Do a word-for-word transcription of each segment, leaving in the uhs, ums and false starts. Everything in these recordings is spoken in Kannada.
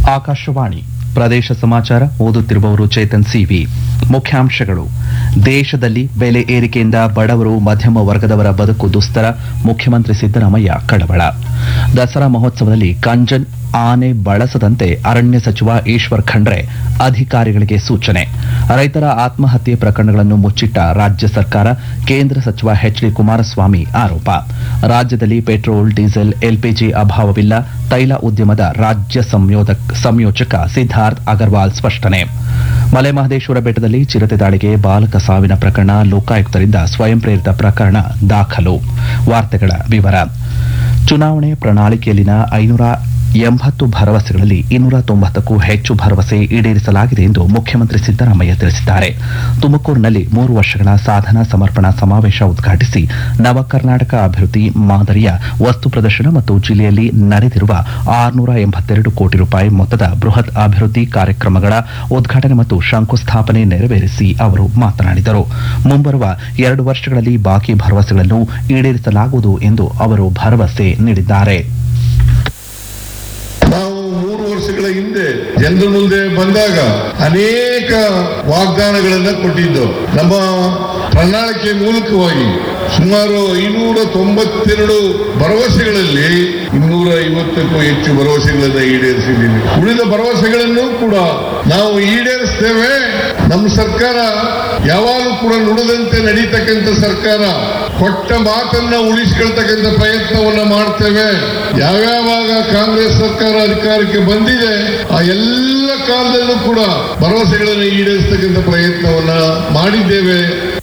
ಆಕಾಶವಾಣಿ ಪ್ರದೇಶ ಸಮಾಚಾರ ಓದುತ್ತಿರುವವರು ಚೇತನ್ ಸಿವಿ. ಮುಖ್ಯಾಂಶಗಳು: ದೇಶದಲ್ಲಿ ಬೆಲೆ ಏರಿಕೆಯಿಂದ ಬಡವರು ಮಧ್ಯಮ ವರ್ಗದವರ ಬದುಕು ದುಸ್ತರ, ಮುಖ್ಯಮಂತ್ರಿ ಸಿದ್ದರಾಮಯ್ಯ ಕಳವಳ. ದಸರಾ ಮಹೋತ್ಸವದಲ್ಲಿ ಕಂಜನ್ ಆನೆ ಬಳಸದಂತೆ ಅರಣ್ಯ ಸಚಿವ ಈಶ್ವರ್ ಖಂಡ್ರೆ ಅಧಿಕಾರಿಗಳಿಗೆ ಸೂಚನೆ. ರೈತರ ಆತ್ಮಹತ್ಯೆ ಪ್ರಕರಣಗಳನ್ನು ಮುಚ್ಚಿಟ್ಟ ರಾಜ್ಯ ಸರ್ಕಾರ, ಕೇಂದ್ರ ಸಚಿವ ಎಚ್ ಡಿ ಕುಮಾರಸ್ವಾಮಿ ಆರೋಪ. ರಾಜ್ಯದಲ್ಲಿ ಪೆಟ್ರೋಲ್, ಡೀಸೆಲ್, ಎಲ್ಪಿಜಿ ಅಭಾವವಿಲ್ಲ, ತೈಲ ಉದ್ಯಮದ ರಾಜ್ಯ ಸಂಯೋಜಕ ಸಿದ್ಧಾರ್ಥ್ ಅಗರ್ವಾಲ್ ಸ್ಪಷ್ಟನೆ. ಮಲೆ ಮಹದೇಶ್ವರ ಬೆಟ್ಟದಲ್ಲಿ ಚಿರತೆ ದಾಳಿಗೆ ಬಾಲಕ ಸಾವಿನ ಪ್ರಕರಣ, ಲೋಕಾಯುಕ್ತರಿಂದ ಸ್ವಯಂ ಪ್ರೇರಿತ ಪ್ರಕರಣ ದಾಖಲು. ವಾರ್ತೆಗಳ ವಿವರ. ಚುನಾವಣೆ ಪ್ರಣಾಳಿಕೆಯಲ್ಲಿನ ಐನೂರ ಎಂಬತ್ತು ಭರವಸೆಗಳಲ್ಲಿ ಇನ್ನೂರ ತೊಂಬತ್ತಕ್ಕೂ ಹೆಚ್ಚು ಭರವಸೆ ಈಡೇರಿಸಲಾಗಿದೆ ಎಂದು ಮುಖ್ಯಮಂತ್ರಿ ಸಿದ್ದರಾಮಯ್ಯ ತಿಳಿಸಿದ್ದಾರೆ. ತುಮಕೂರಿನಲ್ಲಿ ಮೂರು ವರ್ಷಗಳ ಸಾಧನಾ ಸಮರ್ಪಣಾ ಸಮಾವೇಶ ಉದ್ಘಾಟಿಸಿ ನವ ಕರ್ನಾಟಕ ಅಭಿವೃದ್ಧಿ ಮಾದರಿಯ ವಸ್ತು ಪ್ರದರ್ಶನ ಮತ್ತು ಜಿಲ್ಲೆಯಲ್ಲಿ ನಡೆದಿರುವ ಆರುನೂರ ಎಂಬತ್ತೆರಡು ಕೋಟಿ ರೂಪಾಯಿ ಮೊತ್ತದ ಬೃಹತ್ ಅಭಿವೃದ್ಧಿ ಕಾರ್ಯಕ್ರಮಗಳ ಉದ್ಘಾಟನೆ ಮತ್ತು ಶಂಕುಸ್ಥಾಪನೆ ನೆರವೇರಿಸಿ ಅವರು ಮಾತನಾಡಿದರು. ಮುಂಬರುವ ಎರಡು ವರ್ಷಗಳಲ್ಲಿ ಬಾಕಿ ಭರವಸೆಗಳನ್ನು ಈಡೇರಿಸಲಾಗುವುದು ಎಂದು ಅವರು ಭರವಸೆ ನೀಡಿದ್ದಾರೆ. ನಾವು ಮೂರು ವರ್ಷಗಳ ಹಿಂದೆ ಜನರ ಮುಂದೆ ಬಂದಾಗ ಅನೇಕ ವಾಗ್ದಾನಗಳನ್ನ ಕೊಟ್ಟಿದ್ದು. ನಮ್ಮ ಪ್ರಣಾಳಿಕೆ ಮೂಲಕವಾಗಿ ಸುಮಾರು ಐನೂರ ತೊಂಬತ್ತೆರಡು ಭರವಸೆಗಳಲ್ಲಿ ಇನ್ನೂರ ಐವತ್ತಕ್ಕೂ ಹೆಚ್ಚು ಭರವಸೆಗಳನ್ನ ಈಡೇರಿಸಿದ್ದೀವಿ. ಉಳಿದ ಭರವಸೆಗಳನ್ನು ಕೂಡ ನಾವು ಈಡೇರಿಸ್ತೇವೆ. ನಮ್ಮ ಸರ್ಕಾರ ಯಾವಾಗಲೂ ಕೂಡ ನುಡಿದಂತೆ ನಡೀತಕ್ಕಂಥ ಸರ್ಕಾರ, ಕೊಟ್ಟ ಮಾತನ್ನ ಉಳಿಸಿಕೊಳ್ತಕ್ಕಂಥ ಪ್ರಯತ್ನವನ್ನ ಮಾಡ್ತೇವೆ. ಯಾವ್ಯಾವಾಗ ಕಾಂಗ್ರೆಸ್ ಸರ್ಕಾರ ಅಧಿಕಾರಕ್ಕೆ ಬಂದಿದೆ ಆ ಎಲ್ಲ ಕಾಲದಲ್ಲೂ ಕೂಡ ಭರವಸೆಗಳನ್ನು ಈಡೇರಿಸತಕ್ಕಂಥ ಪ್ರಯತ್ನವನ್ನ ಮಾಡಿದ್ದೇವೆ.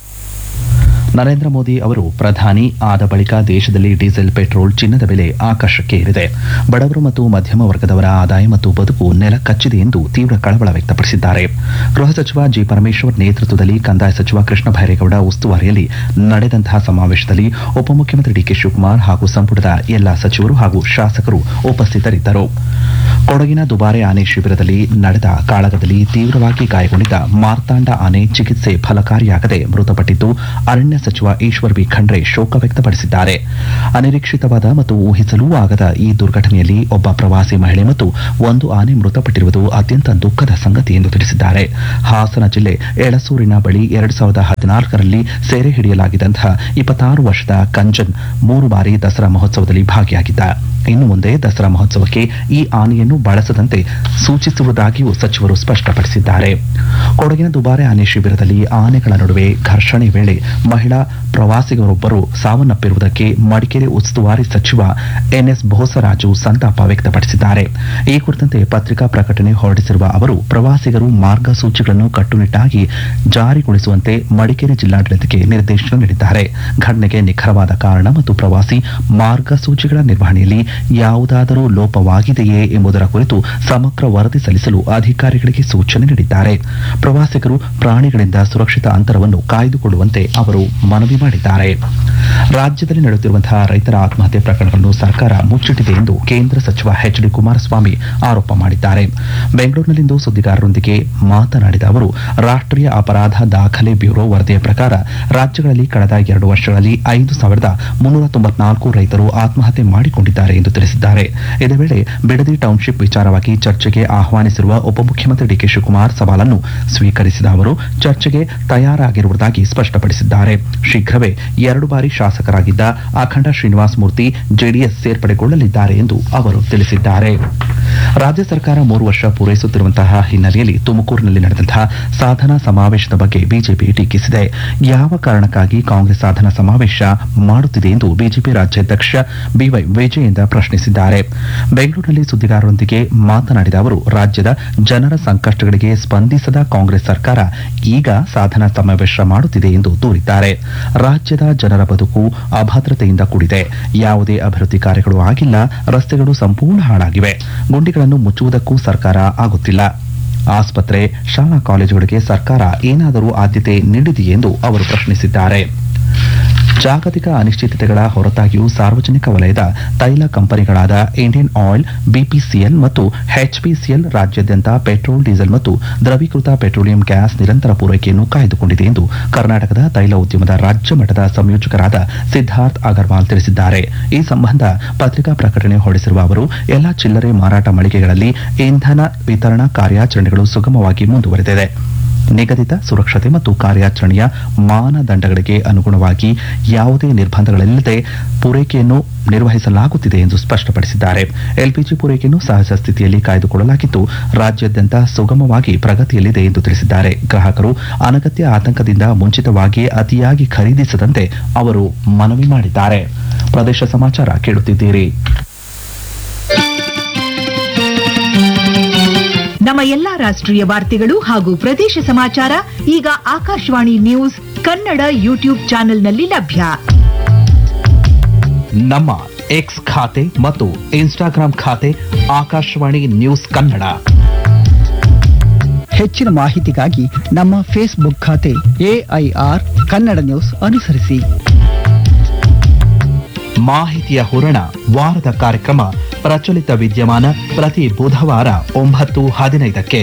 ನರೇಂದ್ರ ಮೋದಿ ಅವರು ಪ್ರಧಾನಿ ಆದ ಬಳಿಕ ದೇಶದಲ್ಲಿ ಡೀಸೆಲ್, ಪೆಟ್ರೋಲ್, ಚಿನ್ನದ ಬೆಲೆ ಆಕಾಶಕ್ಕೆ ಏರಿದೆ. ಬಡವರು ಮತ್ತು ಮಧ್ಯಮ ವರ್ಗದವರ ಆದಾಯ ಮತ್ತು ಬದುಕು ನೆಲ ಕಚ್ಚಿದೆ ಎಂದು ತೀವ್ರ ಕಳವಳ ವ್ಯಕ್ತಪಡಿಸಿದ್ದಾರೆ. ಗೃಹ ಸಚಿವ ಜಿ ಪರಮೇಶ್ವರ್ ನೇತೃತ್ವದಲ್ಲಿ ಕಂದಾಯ ಸಚಿವ ಕೃಷ್ಣ ಬೈರೇಗೌಡ ಉಸ್ತುವಾರಿಯಲ್ಲಿ ನಡೆದಂತಹ ಸಮಾವೇಶದಲ್ಲಿ ಉಪಮುಖ್ಯಮಂತ್ರಿ ಡಿಕೆ ಶಿವಕುಮಾರ್ ಹಾಗೂ ಸಂಪುಟದ ಎಲ್ಲಾ ಸಚಿವರು ಹಾಗೂ ಶಾಸಕರು ಉಪಸ್ಥಿತರಿದ್ದರು. ಕೊಡಗಿನ ದುಬಾರೆ ಆನೆ ಶಿಬಿರದಲ್ಲಿ ನಡೆದ ಕಾಳಗದಲ್ಲಿ ತೀವ್ರವಾಗಿ ಗಾಯಗೊಂಡಿದ್ದ ಮಾರ್ತಾಂಡ ಆನೆ ಚಿಕಿತ್ಸೆ ಫಲಕಾರಿಯಾಗದೆ ಮೃತಪಟ್ಟಿದ್ದು, ಅರಣ್ಯ ಸಚಿವ ಈಶ್ವರ್ ಬಿ ಖಂಡ್ರೆ ಶೋಕ ವ್ಯಕ್ತಪಡಿಸಿದ್ದಾರೆ. ಅನಿರೀಕ್ಷಿತವಾದ ಮತ್ತು ಊಹಿಸಲೂ ಆಗದ ಈ ದುರ್ಘಟನೆಯಲ್ಲಿ ಒಬ್ಬ ಪ್ರವಾಸಿ ಮಹಿಳೆ ಮತ್ತು ಒಂದು ಆನೆ ಮೃತಪಟ್ಟಿರುವುದು ಅತ್ಯಂತ ದುಃಖದ ಸಂಗತಿ ಎಂದು ತಿಳಿಸಿದ್ದಾರೆ. ಹಾಸನ ಜಿಲ್ಲೆ ಎಳಸೂರಿನ ಬಳಿ ಎರಡ್ ಸಾವಿರದ ಹದಿನಾಲ್ಕರಲ್ಲಿ ಸೆರೆ ಹಿಡಿಯಲಾಗಿದ್ದಂತಹ ಇಪ್ಪತ್ತಾರು ವರ್ಷದ ಕಂಜನ್ ಮೂರು ಬಾರಿ ದಸರಾ ಮಹೋತ್ಸವದಲ್ಲಿ ಭಾಗಿಯಾಗಿದ್ದ. ಇನ್ನು ಮುಂದೆ ದಸರಾ ಮಹೋತ್ಸವಕ್ಕೆ ಈ ಆನೆಯನ್ನು ಬಳಸದಂತೆ ಸೂಚಿಸುವುದಾಗಿಯೂ ಸಚಿವರು ಸ್ಪಷ್ಟಪಡಿಸಿದ್ದಾರೆ. ಕೊಡಗಿನ ದುಬಾರೆ ಆನೆ ಶಿಬಿರದಲ್ಲಿ ಆನೆಗಳ ನಡುವೆ ಘರ್ಷಣೆ ವೇಳೆ ಮಹಿಳಾ ಪ್ರವಾಸಿಗರೊಬ್ಬರು ಸಾವನ್ನಪ್ಪಿರುವುದಕ್ಕೆ ಮಡಿಕೇರಿ ಉಸ್ತುವಾರಿ ಸಚಿವ ಎನ್ಎಸ್ ಬೋಸರಾಜು ಸಂತಾಪ ವ್ಯಕ್ತಪಡಿಸಿದ್ದಾರೆ. ಈ ಕುರಿತಂತೆ ಪತ್ರಿಕಾ ಪ್ರಕಟಣೆ ಹೊರಡಿಸಿರುವ ಅವರು, ಪ್ರವಾಸಿಗರು ಮಾರ್ಗಸೂಚಿಗಳನ್ನು ಕಟ್ಟುನಿಟ್ಟಾಗಿ ಜಾರಿಗೊಳಿಸುವಂತೆ ಮಡಿಕೇರಿ ಜಿಲ್ಲಾಡಳಿತಕ್ಕೆ ನಿರ್ದೇಶನ ನೀಡಿದ್ದಾರೆ. ಘಟನೆಗೆ ನಿಖರವಾದ ಕಾರಣ ಮತ್ತು ಪ್ರವಾಸಿ ಮಾರ್ಗಸೂಚಿಗಳ ನಿರ್ವಹಣೆಯಲ್ಲಿ ಯಾವುದಾದರೂ ಲೋಪವಾಗಿದೆಯೇ ಎಂಬುದರ ಕುರಿತು ಸಮಗ್ರ ವರದಿ ಸಲ್ಲಿಸಲು ಅಧಿಕಾರಿಗಳಿಗೆ ಸೂಚನೆ ನೀಡಿದ್ದಾರೆ. ಪ್ರವಾಸಿಗರು ಪ್ರಾಣಿಗಳಿಂದ ಸುರಕ್ಷಿತ ಅಂತರವನ್ನು ಕಾಯ್ದುಕೊಳ್ಳುವಂತೆ ಅವರು ಮನವಿ ಮಾಡಿದ್ದಾರೆ. ರಾಜ್ಯದಲ್ಲಿ ನಡೆಯುತ್ತಿರುವಂತಹ ರೈತರ ಆತ್ಮಹತ್ಯೆ ಪ್ರಕರಣಗಳನ್ನು ಸರ್ಕಾರ ಮುಚ್ಚಿಟ್ಟಿದೆ ಎಂದು ಕೇಂದ್ರ ಸಚಿವ ಎಚ್ ಡಿ ಕುಮಾರಸ್ವಾಮಿ ಆರೋಪ ಮಾಡಿದ್ದಾರೆ. ಬೆಂಗಳೂರಿನಲ್ಲಿಂದು ಸುದ್ದಿಗಾರರೊಂದಿಗೆ ಮಾತನಾಡಿದ ಅವರು, ರಾಷ್ಟ್ರೀಯ ಅಪರಾಧ ದಾಖಲೆ ಬ್ಯೂರೋ ವರದಿಯ ಪ್ರಕಾರ ರಾಜ್ಯಗಳಲ್ಲಿ ಕಳೆದ ಎರಡು ವರ್ಷಗಳಲ್ಲಿ ಐದು ಸಾವಿರದ ಮುನ್ನೂರ ತೊಂಬತ್ನಾಲ್ಕು ರೈತರು ಆತ್ಮಹತ್ಯೆ ಮಾಡಿಕೊಂಡಿದ್ದಾರೆ ಎಂದು ತಿಳಿಸಿದ್ದಾರೆ. ಇದೇ ವೇಳೆ ಬಿಡದಿ ಟೌನ್ಶಿಪ್ ವಿಚಾರವಾಗಿ ಚರ್ಚೆಗೆ ಆಹ್ವಾನಿಸಿರುವ ಉಪಮುಖ್ಯಮಂತ್ರಿ ಡಿಕೆ ಶಿವಕುಮಾರ್ ಸವಾಲನ್ನು ಸ್ವೀಕರಿಸಿದ ಅವರು, ಚರ್ಚೆಗೆ ತಯಾರಾಗಿರುವುದಾಗಿ ಸ್ಪಷ್ಟಪಡಿಸಿದ್ದಾರೆ. ಶೀಘ್ರವೇ ಎರಡು ಬಾರಿ ಶಾಸಕರಾಗಿದ್ದ ಅಖಂಡ ಶ್ರೀನಿವಾಸ ಮೂರ್ತಿ ಜೆಡಿಎಸ್ ಸೇರ್ಪಡೆಗೊಳ್ಳಲಿದ್ದಾರೆ ಎಂದು ಅವರು ತಿಳಿಸಿದ್ದಾರೆ. ರಾಜ್ಯ ಸರ್ಕಾರ ಮೂರು ವರ್ಷ ಪೂರೈಸುತ್ತಿರುವಂತಹ ಹಿನ್ನೆಲೆಯಲ್ಲಿ ತುಮಕೂರಿನಲ್ಲಿ ನಡೆದಂತಹ ಸಾಧನಾ ಸಮಾವೇಶದ ಬಗ್ಗೆ ಬಿಜೆಪಿ ಟೀಕಿಸಿದೆ. ಯಾವ ಕಾರಣಕ್ಕಾಗಿ ಕಾಂಗ್ರೆಸ್ ಸಾಧನಾ ಸಮಾವೇಶ ಮಾಡುತ್ತಿದೆ ಎಂದು ಬಿಜೆಪಿ ರಾಜ್ಯಾಧ್ಯಕ್ಷ ಬಿವೈ ವಿಜಯೇಂದ್ರ ಪ್ರಶ್ನಿಸಿದ್ದಾರೆ. ಬೆಂಗಳೂರಿನಲ್ಲಿ ಸುದ್ದಿಗಾರರೊಂದಿಗೆ ಮಾತನಾಡಿದ ಅವರು, ರಾಜ್ಯದ ಜನರ ಸಂಕಷ್ಟಗಳಿಗೆ ಸ್ಪಂದಿಸದ ಕಾಂಗ್ರೆಸ್ ಸರ್ಕಾರ ಈಗ ಸಾಧನಾ ಸಮಾವೇಶ ಮಾಡುತ್ತಿದೆ ಎಂದು ದೂರಿದ್ದಾರೆ. ರಾಜ್ಯದ ಜನರ ಬದುಕು ಅಭದ್ರತೆಯಿಂದ ಕೂಡಿದೆ. ಯಾವುದೇ ಅಭಿವೃದ್ಧಿ ಕಾರ್ಯಗಳು ಆಗಿಲ್ಲ. ರಸ್ತೆಗಳು ಸಂಪೂರ್ಣ ಹಾಳಾಗಿವೆ. ಗುಂಡಿಗಳನ್ನು ಮುಚ್ಚುವುದಕ್ಕೂ ಸರ್ಕಾರ ಆಗುತ್ತಿಲ್ಲ. ಆಸ್ಪತ್ರೆ, ಶಾಲಾ ಕಾಲೇಜುಗಳಿಗೆ ಸರ್ಕಾರ ಏನಾದರೂ ಆದ್ಯತೆ ನೀಡಿದೆಯೇ ಎಂದು ಅವರು ಪ್ರಶ್ನಿಸಿದ್ದಾರೆ. ಜಾಗತಿಕ ಅನಿಶ್ಚಿತತೆಗಳ ಹೊರತಾಗಿಯೂ ಸಾರ್ವಜನಿಕ ವಲಯದ ತೈಲ ಕಂಪನಿಗಳಾದ ಇಂಡಿಯನ್ ಆಯಿಲ್, ಬಿಪಿಸಿಎಲ್ ಮತ್ತು ಎಚ್ಪಿಸಿಎಲ್ ರಾಜ್ಯಾದ್ಯಂತ ಪೆಟ್ರೋಲ್, ಡೀಸೆಲ್ ಮತ್ತು ದ್ರವೀಕೃತ ಪೆಟ್ರೋಲಿಯಂ ಗ್ಯಾಸ್ ನಿರಂತರ ಪೂರೈಕೆಯನ್ನು ಕಾಯ್ದುಕೊಂಡಿದೆ ಎಂದು ಕರ್ನಾಟಕದ ತೈಲ ಉದ್ಯಮದ ರಾಜ್ಯ ಮಟ್ಟದ ಸಂಯೋಜಕರಾದ ಸಿದ್ಧಾರ್ಥ್ ಅಗರ್ವಾಲ್ ತಿಳಿಸಿದ್ದಾರೆ. ಈ ಸಂಬಂಧ ಪತ್ರಿಕಾ ಪ್ರಕಟಣೆ ಹೊರಡಿಸಿರುವ ಅವರು, ಎಲ್ಲಾ ಚಿಲ್ಲರೆ ಮಾರಾಟ ಮಳಿಗೆಗಳಲ್ಲಿ ಇಂಧನ ವಿತರಣಾ ಕಾರ್ಯಾಚರಣೆಗಳು ಸುಗಮವಾಗಿ ಮುಂದುವರೆದಿದೆ. ನಿಗದಿತ ಸುರಕ್ಷತೆ ಮತ್ತು ಕಾರ್ಯಾಚರಣೆಯ ಮಾನದಂಡಗಳಿಗೆ ಅನುಗುಣವಾಗಿ ಯಾವುದೇ ನಿರ್ಬಂಧಗಳಿಲ್ಲದೆ ಪೂರೈಕೆಯನ್ನು ನಿರ್ವಹಿಸಲಾಗುತ್ತಿದೆ ಎಂದು ಸ್ಪಷ್ಟಪಡಿಸಿದ್ದಾರೆ. ಎಲ್ಪಿಜಿ ಪೂರೈಕೆಯನ್ನು ಸಹಜ ಸ್ಥಿತಿಯಲ್ಲಿ ಕಾಯ್ದುಕೊಳ್ಳಲಾಗಿದ್ದು, ರಾಜ್ಯಾದ್ಯಂತ ಸುಗಮವಾಗಿ ಪ್ರಗತಿಯಲ್ಲಿದೆ ಎಂದು ತಿಳಿಸಿದ್ದಾರೆ. ಗ್ರಾಹಕರು ಅನಗತ್ಯ ಆತಂಕದಿಂದ ಮುಂಚಿತವಾಗಿ ಅತಿಯಾಗಿ ಖರೀದಿಸದಂತೆ ಅವರು ಮನವಿ ಮಾಡಿದ್ದಾರೆ. ಪ್ರದೇಶ ಸಮಾಚಾರ ಕೇಳುತ್ತಿದ್ದೀರಿ. ನಮ್ಮ ಎಲ್ಲಾ ರಾಷ್ಟ್ರೀಯ ವಾರ್ತೆಗಳು ಹಾಗೂ ಪ್ರದೇಶ ಸಮಾಚಾರ ಈಗ ಆಕಾಶವಾಣಿ ನ್ಯೂಸ್ ಕನ್ನಡ ಯೂಟ್ಯೂಬ್ ಚಾನೆಲ್ನಲ್ಲಿ ಲಭ್ಯ. ನಮ್ಮ ಎಕ್ಸ್ ಖಾತೆ ಮತ್ತು ಇನ್ಸ್ಟಾಗ್ರಾಂ ಖಾತೆ ಆಕಾಶವಾಣಿ ನ್ಯೂಸ್ ಕನ್ನಡ. ಹೆಚ್ಚಿನ ಮಾಹಿತಿಗಾಗಿ ನಮ್ಮ ಫೇಸ್ಬುಕ್ ಖಾತೆ ಎಐಆರ್ ಕನ್ನಡ ನ್ಯೂಸ್ ಅನುಸರಿಸಿ. ಮಾಹಿತಿಯ ಹೂರಣ ವಾರದ ಕಾರ್ಯಕ್ರಮ ಪ್ರಚಲಿತ ವಿದ್ಯಮಾನ ಪ್ರತಿ ಬುಧವಾರ ಒಂಬತ್ತು ಹದಿನೈದಕ್ಕೆ.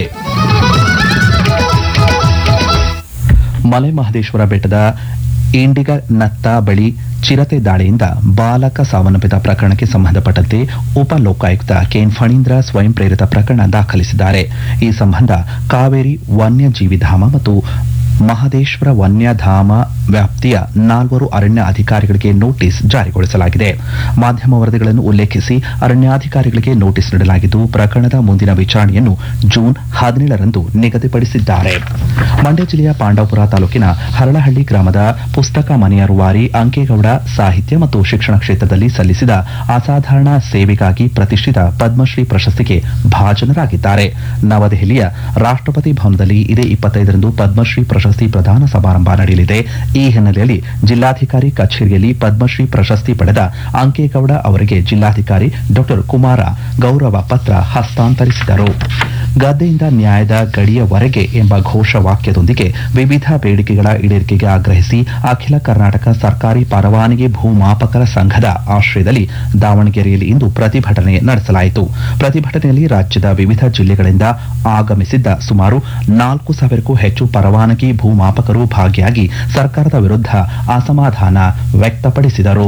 ಮಲೆ ಮಹದೇಶ್ವರ ಬೆಟ್ಟದ ಇಂಡಿಗನತ್ತ ಬಳಿ ಚಿರತೆ ದಾಳಿಯಿಂದ ಬಾಲಕ ಸಾವನ್ನಪ್ಪಿದ ಪ್ರಕರಣಕ್ಕೆ ಸಂಬಂಧಪಟ್ಟಂತೆ ಉಪ ಲೋಕಾಯುಕ್ತ ಕೆಎನ್ ಫಣೀಂದ್ರ ಸ್ವಯಂ ಪ್ರೇರಿತ ಪ್ರಕರಣ ದಾಖಲಿಸಿದ್ದಾರೆ. ಈ ಸಂಬಂಧ ಕಾವೇರಿ ವನ್ಯಜೀವಿಧಾಮ ಮತ್ತು ಮಹದೇಶ್ವರ ವನ್ಯಧಾಮ ವ್ಯಾಪ್ತಿಯ ನಾಲ್ವರು ಅರಣ್ಯ ಅಧಿಕಾರಿಗಳಿಗೆ ನೋಟಿಸ್ ಜಾರಿಗೊಳಿಸಲಾಗಿದೆ. ಮಾಧ್ಯಮ ವರದಿಗಳನ್ನು ಉಲ್ಲೇಖಿಸಿ ಅರಣ್ಯಾಧಿಕಾರಿಗಳಿಗೆ ನೋಟಿಸ್ ನೀಡಲಾಗಿದ್ದು, ಪ್ರಕರಣದ ಮುಂದಿನ ವಿಚಾರಣೆಯನ್ನು ಜೂನ್ ಹದಿನೇಳರಂದು ನಿಗದಿಪಡಿಸಿದ್ದಾರೆ. ಮಂಡ್ಯ ಜಿಲ್ಲೆಯ ಪಾಂಡವಪುರ ತಾಲೂಕಿನ ಹರಳಹಳ್ಳಿ ಗ್ರಾಮದ ಪುಸ್ತಕ ಮನೆಯ ರೂವಾರಿ ಅಂಕೇಗೌಡ ಸಾಹಿತ್ಯ ಮತ್ತು ಶಿಕ್ಷಣ ಕ್ಷೇತ್ರದಲ್ಲಿ ಸಲ್ಲಿಸಿದ ಅಸಾಧಾರಣ ಸೇವೆಗಾಗಿ ಪ್ರತಿಷ್ಠಿತ ಪದ್ಮಶ್ರೀ ಪ್ರಶಸ್ತಿಗೆ ಭಾಜನರಾಗಿದ್ದಾರೆ. ನವದೆಹಲಿಯ ರಾಷ್ಟ್ರಪತಿ ಭವನದಲ್ಲಿ ಇದೇ ಇಪ್ಪತ್ತೈದರಂದು ಪದ್ಮಶ್ರೀ ಪ್ರಶಸ್ತಿ ಪ್ರದಾನ ಸಮಾರಂಭ ನಡೆಯಲಿದೆ. ಈ ಹಿನ್ನೆಲೆಯಲ್ಲಿ ಜಿಲ್ಲಾಧಿಕಾರಿ ಕಚೇರಿಯಲ್ಲಿ ಪದ್ಮಶ್ರೀ ಪ್ರಶಸ್ತಿ ಪಡೆದ ಅಂಕೇಗೌಡ ಅವರಿಗೆ ಜಿಲ್ಲಾಧಿಕಾರಿ ಡಾಕ್ಟರ್ ಕುಮಾರ ಗೌರವ ಪತ್ರ ಹಸ್ತಾಂತರಿಸಿದರು. ಗದ್ದೆಯಿಂದ ನ್ಯಾಯದ ಗಡಿಯವರೆಗೆ ಎಂಬ ಘೋಷವಾಕ್ಯದೊಂದಿಗೆ ವಿವಿಧ ಬೇಡಿಕೆಗಳ ಈಡೇರಿಕೆಗೆ ಆಗ್ರಹಿಸಿ ಅಖಿಲ ಕರ್ನಾಟಕ ಸರ್ಕಾರಿ ಪರವಾನಗಿ ಭೂಮಾಪಕರ ಸಂಘದ ಆಶ್ರಯದಲ್ಲಿ ದಾವಣಗೆರೆಯಲ್ಲಿ ಇಂದು ಪ್ರತಿಭಟನೆ ನಡೆಸಲಾಯಿತು. ಪ್ರತಿಭಟನೆಯಲ್ಲಿ ರಾಜ್ಯದ ವಿವಿಧ ಜಿಲ್ಲೆಗಳಿಂದ ಆಗಮಿಸಿದ್ದ ಸುಮಾರು ನಾಲ್ಕು ಸಾವಿರಕ್ಕೂ ಹೆಚ್ಚು ಪರವಾನಗಿ ಭೂಮಾಪಕರು ಭಾಗಿಯಾಗಿ ಸರ್ಕಾರದ ವಿರುದ್ಧ ಅಸಮಾಧಾನ ವ್ಯಕ್ತಪಡಿಸಿದರು.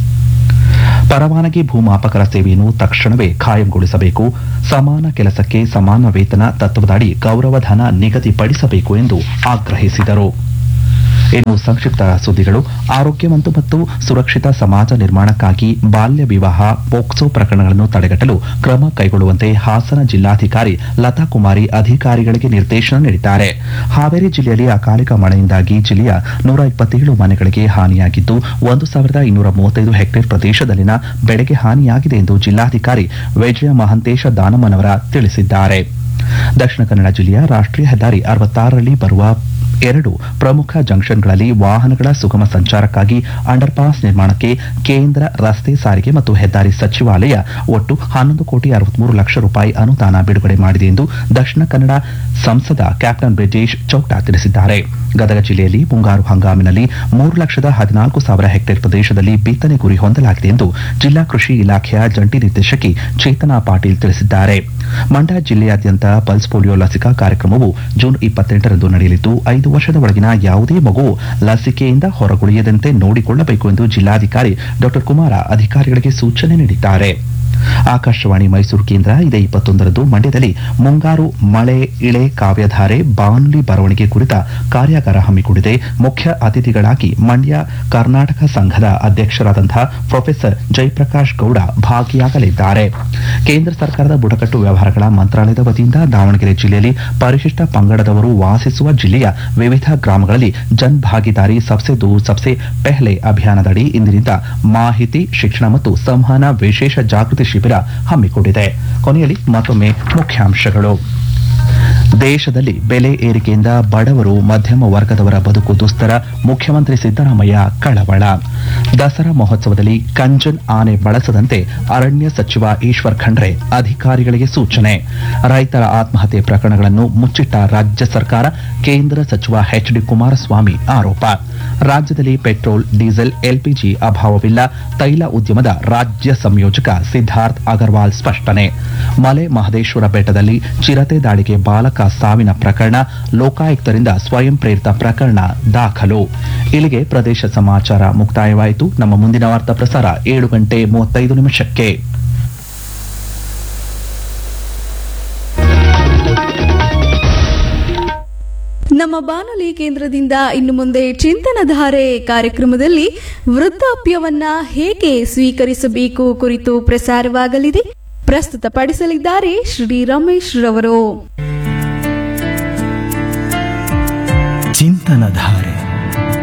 ಪರವಾನಗಿ ಭೂಮಾಪಕರ ಸೇವೆಯನ್ನು ತಕ್ಷಣವೇ ಖಾಯಂಗೊಳಿಸಬೇಕು, ಸಮಾನ ಕೆಲಸಕ್ಕೆ ಸಮಾನ ವೇತನ ತತ್ವದಡಿ ಗೌರವಧನ ನಿಗದಿಪಡಿಸಬೇಕು ಎಂದು ಆಗ್ರಹಿಸಿದರು. ಇನ್ನು ಸಂಕ್ಷಿಪ್ತ ಸುದ್ದಿಗಳು. ಆರೋಗ್ಯವಂತ ಮತ್ತು ಸುರಕ್ಷಿತ ಸಮಾಜ ನಿರ್ಮಾಣಕ್ಕಾಗಿ ಬಾಲ್ಯ ವಿವಾಹ, ಪೋಕ್ಸೋ ಪ್ರಕರಣಗಳನ್ನು ತಡೆಗಟ್ಟಲು ಕ್ರಮ ಕೈಗೊಳ್ಳುವಂತೆ ಹಾಸನ ಜಿಲ್ಲಾಧಿಕಾರಿ ಲತಾ ಕುಮಾರಿ ಅಧಿಕಾರಿಗಳಿಗೆ ನಿರ್ದೇಶನ ನೀಡಿದ್ದಾರೆ. ಹಾವೇರಿ ಜಿಲ್ಲೆಯಲ್ಲಿ ಅಕಾಲಿಕ ಮಳೆಯಿಂದಾಗಿ ಜಿಲ್ಲೆಯ ನೂರ ಇಪ್ಪತ್ತೇಳು ಮನೆಗಳಿಗೆ ಹಾನಿಯಾಗಿದ್ದು, ಒಂದು ಸಾವಿರದ ಇನ್ನೂರ ಮೂವತ್ತೈದು ಹೆಕ್ಟೇರ್ ಪ್ರದೇಶದಲ್ಲಿನ ಬೆಳೆಗೆ ಹಾನಿಯಾಗಿದೆ ಎಂದು ಜಿಲ್ಲಾಧಿಕಾರಿ ವಿಜಯ ಮಹಂತೇಶ ದಾನಮ್ಮನವರ ತಿಳಿಸಿದ್ದಾರೆ. ದಕ್ಷಿಣ ಕನ್ನಡ ಜಿಲ್ಲೆಯ ರಾಷ್ಟ್ರೀಯ ಹೆದ್ದಾರಿ ಅರವತ್ತಾರರಲ್ಲಿ ಬರುವ ಎರಡು ಪ್ರಮುಖ ಜಂಕ್ಷನ್ಗಳಲ್ಲಿ ವಾಹನಗಳ ಸುಗಮ ಸಂಚಾರಕ್ಕಾಗಿ ಅಂಡರ್ ಪಾಸ್ ನಿರ್ಮಾಣಕ್ಕೆ ಕೇಂದ್ರ ರಸ್ತೆ ಸಾರಿಗೆ ಮತ್ತು ಹೆದ್ದಾರಿ ಸಚಿವಾಲಯ ಒಟ್ಟು ಹನ್ನೊಂದು ಕೋಟಿ ಅರವತ್ಮೂರು ಲಕ್ಷ ರೂಪಾಯಿ ಅನುದಾನ ಬಿಡುಗಡೆ ಮಾಡಿದೆ ಎಂದು ದಕ್ಷಿಣ ಕನ್ನಡ ಸಂಸದ ಕ್ಯಾಪ್ಟನ್ ಬ್ರಿಜೇಶ್ ಚೌಟ ತಿಳಿಸಿದ್ದಾರೆ. ಗದಗ ಜಿಲ್ಲೆಯಲ್ಲಿ ಮುಂಗಾರು ಹಂಗಾಮಿನಲ್ಲಿ ಮೂರು ಲಕ್ಷದ ಹದಿನಾಲ್ಕು ಸಾವಿರ ಹೆಕ್ಟೇರ್ ಪ್ರದೇಶದಲ್ಲಿ ಬಿತ್ತನೆ ಗುರಿ ಹೊಂದಲಾಗಿದೆ ಎಂದು ಜಿಲ್ಲಾ ಕೃಷಿ ಇಲಾಖೆಯ ಜಂಟಿ ನಿರ್ದೇಶಕಿ ಚೇತನಾ ಪಾಟೀಲ್ ತಿಳಿಸಿದ್ದಾರೆ. ಮಂಡ್ಯ ಜಿಲ್ಲೆಯಾದ್ಯಂತ ಪಲ್ಸ್ ಪೋಲಿಯೋ ಲಸಿಕಾ ಕಾರ್ಯಕ್ರಮವು ಜೂನ್ ಇಪ್ಪತ್ತೆಂಟರಂದು ನಡೆಯಲಿದ್ದು, ಐದು ವರ್ಷದ ಒಳಗಿನ ಯಾವುದೇ ಮಗು ಲಸಿಕೆಯಿಂದ ಹೊರಗುಳಿಯದಂತೆ ನೋಡಿಕೊಳ್ಳಬೇಕು ಎಂದು ಜಿಲ್ಲಾಧಿಕಾರಿ ಡಾಕ್ಟರ್ ಕುಮಾರ ಅಧಿಕಾರಿಗಳಿಗೆ ಸೂಚನೆ ನೀಡಿದ್ದಾರೆ. ಆಕಾಶವಾಣಿ ಮೈಸೂರು ಕೇಂದ್ರ ಇದೇ ಇಪ್ಪತ್ತೊಂದರಂದು ಮಂಡ್ಯದಲ್ಲಿ ಮುಂಗಾರು ಮಳೆ ಇಳೆ ಕಾವ್ಯಧಾರೆ ಬಾನುಲಿ ಬರವಣಿಗೆ ಕುರಿತ ಕಾರ್ಯಾಗಾರ ಹಮ್ಮಿಕೊಂಡಿದೆ. ಮುಖ್ಯ ಅತಿಥಿಗಳಾಗಿ ಮಂಡ್ಯ ಕರ್ನಾಟಕ ಸಂಘದ ಅಧ್ಯಕ್ಷರಾದಂತಹ ಪ್ರೊಫೆಸರ್ ಜಯಪ್ರಕಾಶ್ ಗೌಡ ಭಾಗಿಯಾಗಲಿದ್ದಾರೆ. ಕೇಂದ್ರ ಸರ್ಕಾರದ ಬುಡಕಟ್ಟು ವ್ಯವಹಾರಗಳ ಮಂತ್ರಾಲಯದ ವತಿಯಿಂದ ದಾವಣಗೆರೆ ಜಿಲ್ಲೆಯಲ್ಲಿ ಪರಿಶಿಷ್ಟ ಪಂಗಡದವರು ವಾಸಿಸುವ ಜಿಲ್ಲೆಯ ವಿವಿಧ ಗ್ರಾಮಗಳಲ್ಲಿ ಜನ್ ಭಾಗಿದಾರಿ ಸಬ್ಸೆ ದೂರ್ ಸಬ್ಸೆ ಪೆಹ್ಲೆ ಅಭಿಯಾನದಡಿ ಇಂದಿನಿಂದ ಮಾಹಿತಿ, ಶಿಕ್ಷಣ ಮತ್ತು ಸಂವಹನ ವಿಶೇಷ ಜಾಗೃತಿ ಶಿಬಿರ ಹಮ್ಮಿಕೊಂಡಿದೆ. ಕೊನೆಯಲ್ಲಿ ಮತ್ತೊಮ್ಮೆ ಮುಖ್ಯಾಂಶಗಳು. ದೇಶದಲ್ಲಿ ಬೆಲೆ ಏರಿಕೆಯಿಂದ ಬಡವರು ಮಧ್ಯಮ ವರ್ಗದವರ ಬದುಕು ದುಸ್ತರ, ಮುಖ್ಯಮಂತ್ರಿ ಸಿದ್ದರಾಮಯ್ಯ ಕಳವಳ. ದಸರಾ ಮಹೋತ್ಸವದಲ್ಲಿ ಕಂಜನ್ ಆನೆ ಬಳಸದಂತೆ ಅರಣ್ಯ ಸಚಿವ ಈಶ್ವರ್ ಖಂಡ್ರೆ ಅಧಿಕಾರಿಗಳಿಗೆ ಸೂಚನೆ. ರೈತರ ಆತ್ಮಹತ್ಯೆ ಪ್ರಕರಣಗಳನ್ನು ಮುಚ್ಚಿಟ್ಟ ರಾಜ್ಯ ಸರ್ಕಾರ, ಕೇಂದ್ರ ಸಚಿವ ಎಚ್ ಡಿ ಕುಮಾರಸ್ವಾಮಿ ಆರೋಪ. ರಾಜ್ಯದಲ್ಲಿ ಪೆಟ್ರೋಲ್, ಡೀಸೆಲ್, ಎಲ್ಪಿಜಿ ಅಭಾವವಿಲ್ಲ, ತೈಲ ಉದ್ಯಮದ ರಾಜ್ಯ ಸಂಯೋಜಕ ಸಿದ್ಧಾರ್ಥ್ ಅಗರ್ವಾಲ್ ಸ್ಪಷ್ಟನೆ. ಮಲೆ ಮಹದೇಶ್ವರ ಬೆಟ್ಟದಲ್ಲಿ ಚಿರತೆ ದಾಳಿಗೆ ಬಾಲಕ ಸಾವಿನ ಪ್ರಕರಣ, ಲೋಕಾಯುಕ್ತರಿಂದ ಸ್ವಯಂ ಪ್ರೇರಿತ ಪ್ರಕರಣ ದಾಖಲು. ಇಲ್ಲಿಗೆ ಪ್ರದೇಶ ಸಮಾಚಾರ ಮುಕ್ತಾಯವಾಯಿತು. ನಮ್ಮ ಮುಂದಿನ ವಾರ್ತಾ ಪ್ರಸಾರ ಏಳು ಗಂಟೆ ಮೂವತ್ತೈದು ನಿಮಿಷಕ್ಕೆ. ನಮ್ಮ ಬಾನುಲಿ ಕೇಂದ್ರದಿಂದ ಇನ್ನು ಮುಂದೆ ಚಿಂತನಧಾರೆ ಕಾರ್ಯಕ್ರಮದಲ್ಲಿ ವೃದ್ಧಾಪ್ಯವನ್ನ ಹೇಗೆ ಸ್ವೀಕರಿಸಬೇಕು ಕುರಿತು ಪ್ರಸಾರವಾಗಲಿದೆ. ಪ್ರಸ್ತುತಪಡಿಸಲಿದ್ದಾರೆ ಶ್ರೀ ರಮೇಶ್ ರವರು. ಚಿಂತನಧಾರೆ